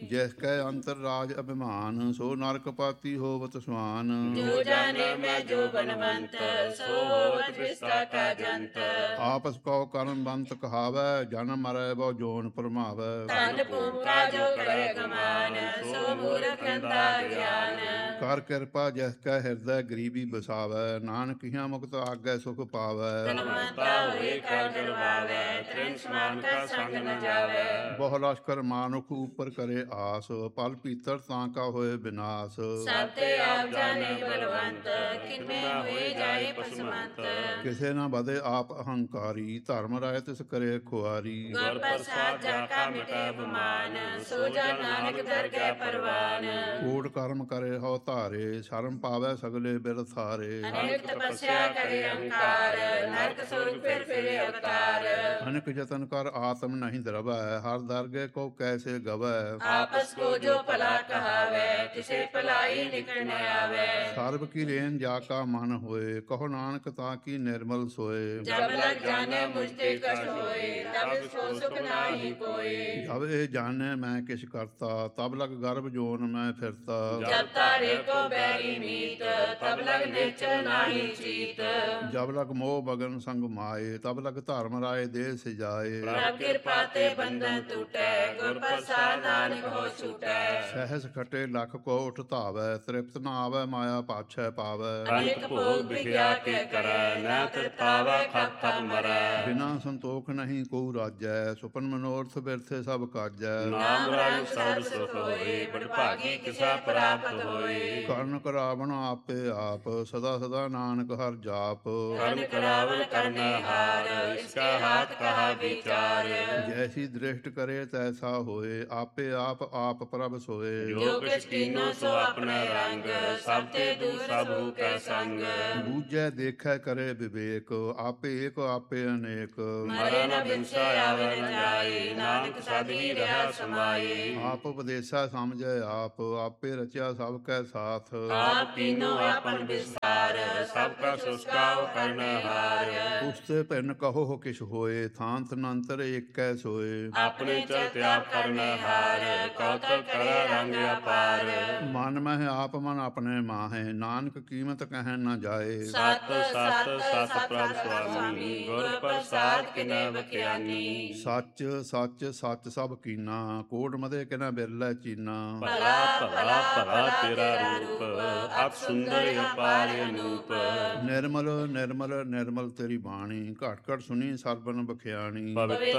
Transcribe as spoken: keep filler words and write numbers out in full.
ਜਿਸ ਕੈ ਅੰਤਰ ਰਾਜ ਅਭਿਮਾਨ, ਸੋ ਨਰਕ ਪਾਤੀ ਹੋਵਤ ਸਮਾਨ। ਜੋ ਜਾਣੇ ਮੈਂ ਜੋ ਬਨਵੰਤ, ਸੋ ਹੋਵਤ ਵਿਸਤਾ ਕਾ ਜੰਤ। ਆਪਸ ਕਉ ਕਰਮ ਬੰਤ ਕਹਾਵੈ, ਜਨਮ ਮਰੈ ਬਹੁ ਜੋਨ ਭਰਮਾਵੈ। ਧਨ ਭੂਮਿਕਾ ਜੋ ਕਰੇ ਗਮਾਨ, ਸੋ ਮੂਰਖ ਅੰਧਾ ਗਿਆਨ। ਕਰ ਕਿਰਪਾ ਜਿਸ ਕੈ ਹਿਰਦੈ ਗਰੀਬੀ ਬਸਾਵੈ, ਨਾਨਕ ਹਿਆਂ ਮੁਕਤ ਆਗੈ ਸੁਖ ਪਾਵੈ। ਧਨਵੰਤਾ ਹੋਏ ਕਰ ਗਰਵਾਵੈ, ਤ੍ਰਿਣ ਸਮਾਨ ਕਾ ਸੰਗ ਨ ਜਾਵੈ। ਬਹੁ ਲਸ਼ਕਰ ਮਾਨੁਖ ਉਪਰ ਕਰੇ ਆਸ, ਪਲ ਪੀਤਰ ਤਾਂ ਕਾ ਹੋਏ ਵਿਨਾਸ਼। ਸਭ ਤੇ ਆਪ ਜਾਣੇ ਬਲਵੰਤ, ਕਿਨਮੇ ਹੋਏ ਜਾਏ ਪਸਮੰਤ। ਕਿਸੇ ਨਾ ਵਧੇ ਆਪ ਅਹੰਕਾਰੀ, ਧਰਮ ਰਾਏ ਤਿਸ ਕਰੇ ਖੁਆਰੀ। ਗੁਰ ਪ੍ਰਸਾਦ ਜਾ ਕਾ ਮਿਟੇ ਬਮਾਨ, ਸੋ ਜਨ ਨਾਨਕ ਦਰਗਹਿ ਪਰਵਾਨ। ਕੋਟ ਕਰਮ ਕਰੇ ਹਉ ਧਾਰੇ, ਸ਼ਰਮ ਪਾਵੈ ਸਗਲੇ ਬਿਰ ਥਾਰੇ। ਅਨੇਕ ਤਪੱਸਿਆ ਕਰੇ ਅਹੰਕਾਰ, ਨਰਕ ਸੁਰਗ ਫਿਰ ਫਿਰੇ ਅਵਤਾਰ। ਅਨੇਕ ਯਤਨ ਕਰ ਆਤਮ ਨਹੀਂ ਦਰਵੈ, ਹਰ ਦਰਗਹਿ ਕੋ ਕੈਸੇ ਗਵੈ। ਆਪਸ ਕੋ ਜੋ ਭਲਾ ਕਹਾਵੈ, ਤਿਸੇ ਭਲਾਈ ਨਿਕਲ ਨ ਆਵੈ। ਸਰਬ ਕੀ ਰੇਨ ਜਾ ਕਾ ਮਨ ਹੋਏ, ਕਹੋ ਨਾਨਕ ਤਾਂ ਕੀ ਨਿਰਮਲ ਸੋਏ। ਜਬ ਲਗ ਜਾਣੇ ਮੁਝ ਤੇ ਕਛ ਹੋਏ, ਤਬ ਸੋ ਸੁਖ ਨਾਹੀ ਕੋਇ। ਜਬ ਇਹ ਜਾਣੈ ਮੈਂ ਕਿਛ ਕਰਤਾ, ਤਬ ਲਗ ਗਰਭ ਜੋਨ ਮੈਂ ਫਿਰਤਾ। ਜਬ ਤਾਰੇ ਕੋ ਬੈਰੀ ਮੀਤ, ਤਬ ਲਗ ਨਿਚਲ ਨਾਹੀ ਚੀਤ। ਜਬ ਲਗ ਮੋਹ ਬਗਨ ਸੰਗ ਮਾਏ, ਤਬ ਲਗ ਧਰਮ ਰਾਏ ਦੇ ਸਿਜਾਏ। ਪ੍ਰਭ ਕਿਰਪਾ ਤੇ ਬੰਧਨ ਟੂਟੈ, ਗੁਰ ਪ੍ਰਸਾਦ ਨਾਨਕ ਹੋ ਛੂਟੈ। ਸਹਿਸ ਖਟੇ ਲਖ ਕੋ ਉਠ ਧਾਵੈ, ਤ੍ਰਿਪਤ ਨ ਆਵੈ ਮਾਇਆ ਪਾਛੈ ਪਾਵੈ। ਅਨੇਕ ਭੋਗ ਵਿਗਿਆ ਕੇ ਕਰੈ, ਨਾ ਤ੍ਰਿਪਤਾਵੈ ਖਪ ਖਪ ਮਰੈ। ਬਿਨਾ ਸੰਤੋਖ ਨਹੀਂ ਕੋ ਰਾਜੈ, ਸੁਪਨ ਮਨੋਰਥ ਬਿਰਥੇ ਸਭ ਕਾਜੈ। ਨਾਮ ਰੰਗ ਸਰਬ ਸੁਖ ਹੋਏ, ਬੜਭਾਗੀ ਕਿਸਾ ਪ੍ਰਾਪਤ ਹੋਏ। ਕਰਨ ਕਰਾਵਣ ਆਪੇ ਆਪ, ਸਦਾ ਸਦਾ ਨਾਨਕ ਹਰਿ ਜਾਪ। ਕਰਨ ਕਰਾਵਨ ਕਰਨੇ ਹਾਰ, ਇਸਕੇ ਹਾਥ ਕਹਾ ਵਿਚਾਰ। ਜੈਸੀ ਦ੍ਰਿਸ਼ਟ ਕਰੇ ਤੈਸਾ ਹੋਏ, ਆਪੇ ਆਪ ਆਪ ਪ੍ਰਭ ਸੋਏ। ਜੋ ਕਿਛ ਕੀਨੋ ਸੋ ਆਪਣੇ ਰੰਗ, ਸਭ ਤੇ ਦੂਰ ਸਭ ਹੂ ਕੈ ਸੰਗ। ਬੂਝੈ ਦੇਖੈ ਕਰੇ ਵਿਵੇਕ, ਆਪੇ ਏਕ ਆਪੇ ਅਨੇਕ। ਮਰੇ ਨ ਬਿਨਸੈ ਆਵੇ ਨ ਜਾਏ, ਨਾਨਕ ਸਦ ਹੀ ਰਿਹਾ ਸਮਾਏ। ਆਪ ਉਪਦੇਸਾ ਸਮਝੈ ਆਪ, ਆਪੇ ਰਚਿਆ ਸਭ ਕੈ ਸਾਥ। ਆਪ ਕੀਨੋ ਆਪਨ ਵਿਸਤਾਰ, ਸਭ ਕਾ ਸੁਸਕਾਉ ਕਰਨ ਹਾਰ। ਉਸਤੇ ਭਿੰਨ ਕਹੋ ਕਿਛ ਹੋਏ, ਥਾਂਤ ਨੰਤਰ ਏਕੈ ਸੋਏ। ਆਪਣੇ ਚਲ ਤਿਆਗ ਕਰਨ ਹਾਰ, ਕੌਤਕ ਕਰੈ ਰੰਗ ਅਪਾਰ। ਮਨ ਮਹਿ ਆਪ ਮਨ ਆਪਣੇ ਮਾਹੇ, ਨਾਨਕ ਕੀਮਤ ਕਹਿ ਨ ਜਾਏ। ਸਤ ਸਤ ਸਤ ਪ੍ਰਭ ਸੁਆਮੀ, ਗੁਰ ਪ੍ਰਸਾਦ ਕਿਨੈ ਬਖਿਆਨੀ। ਸੱਚ ਸੱਚ ਸੱਚ ਸਭ ਕੀਨਾ, ਕੋਟ ਮਦੇ ਕਿਨੈ ਬਿਰਲੇ ਚੀਨਾ। ਭਲਾ ਭਲਾ ਭਲਾ ਤੇਰਾ ਰੂਪ, ਅਤ ਸੁੰਦਰ ਅਪਾਰ ਅਨੂਪ। ਨਿਰਮਲ ਨਿਰਮਲ ਨਿਰਮਲ ਤੇਰੀ ਬਾਣੀ, ਘਟ ਘਟ ਸੁਣੀ ਸਰਬਨ ਬਖਿਆਣੀ। ਪਵਿੱਤਰ